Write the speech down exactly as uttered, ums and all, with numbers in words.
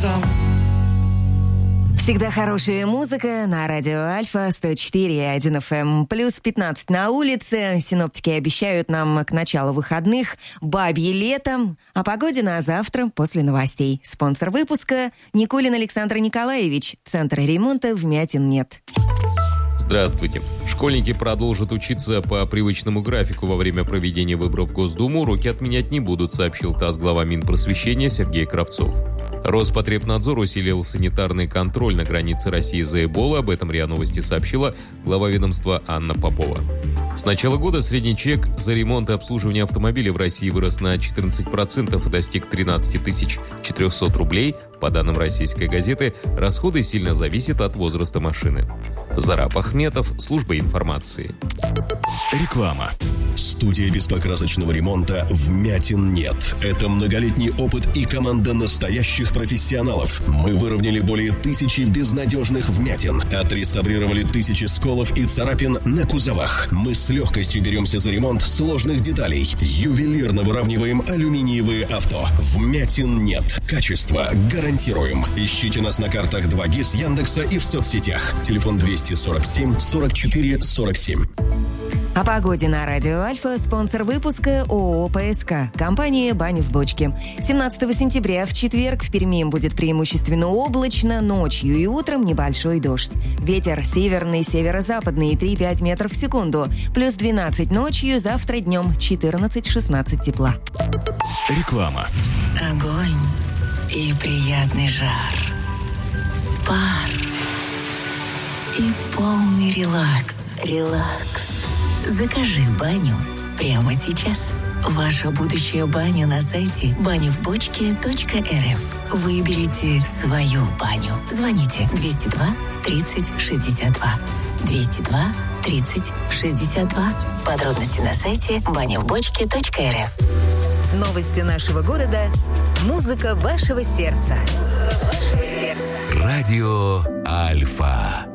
сердцем. Всегда хорошая музыка на радио Альфа сто четыре и один эф эм. Плюс пятнадцать на улице. Синоптики обещают нам к началу выходных бабье лето. О погоде на завтра после новостей. Спонсор выпуска Никулин Александр Николаевич. Центр ремонта вмятин нет. Здравствуйте. Школьники продолжат учиться по привычному графику во время проведения выборов в Госдуму. Уроки отменять не будут, сообщил ТАСС глава Минпросвещения Сергей Кравцов. Роспотребнадзор усилил санитарный контроль на границе России за Эболой. Об этом РИА Новости сообщила глава ведомства Анна Попова. С начала года средний чек за ремонт и обслуживание автомобиля в России вырос на четырнадцать процентов и достиг тринадцать тысяч четыреста рублей. По данным российской газеты, расходы сильно зависят от возраста машины. Зараб Ахметов, служба информации. Реклама. Студия беспокрасочного ремонта «Вмятин нет». Это многолетний опыт и команда настоящих профессионалов. Мы выровняли более тысячи безнадежных вмятин, отреставрировали тысячи сколов и царапин на кузовах. Мы с легкостью беремся за ремонт сложных деталей. Ювелирно выравниваем алюминиевые авто. Вмятин нет. Качество гарантируем. Ищите нас на картах два гис, Яндекса и в соцсетях. Телефон двести сорок семь сорок четыре сорок семь. О погоде на радио Альфа. Спонсор выпуска ООО ПСК. Компания «Баня в бочке». семнадцатого сентября в четверг в Перми будет преимущественно облачно, ночью и утром небольшой дождь. Ветер северный, северо-западный три-пять метров в секунду. Плюс двенадцать ночью, завтра днем четырнадцать-шестнадцать тепла. Реклама. Огонь и приятный жар. Пар и полный релакс. Релакс. Закажи баню прямо сейчас. Ваша будущая баня на сайте баня в бочке точка эр эф. Выберите свою баню. Звоните двести два тридцать шестьдесят два. двести два тридцать шестьдесят два. Подробности на сайте баня в бочке точка эр эф. Новости нашего города. Музыка вашего сердца. Музыка вашего сердца. Радио Альфа.